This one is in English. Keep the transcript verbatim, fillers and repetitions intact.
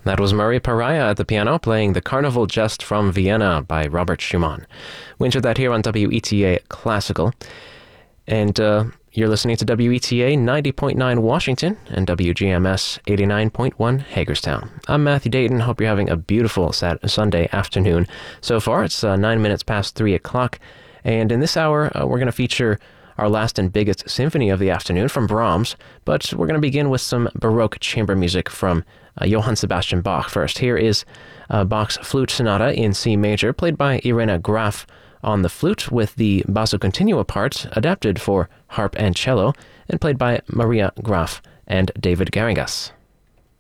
That was Maria Pariah at the piano playing The Carnival Jest from Vienna by Robert Schumann. We entered that here on W E T A Classical. And uh, you're listening to W E T A ninety point nine Washington and W G M S eighty-nine point one Hagerstown. I'm Matthew Dayton. Hope you're having a beautiful Saturday, Sunday afternoon. So far, it's uh, nine minutes past three o'clock. And in this hour, uh, we're going to feature our last and biggest symphony of the afternoon from Brahms, but we're going to begin with some Baroque chamber music from uh, Johann Sebastian Bach first. Here is uh, Bach's Flute Sonata in C major, played by Irena Graf on the flute, with the basso continua part adapted for harp and cello, and played by Maria Graf and David Garrigas.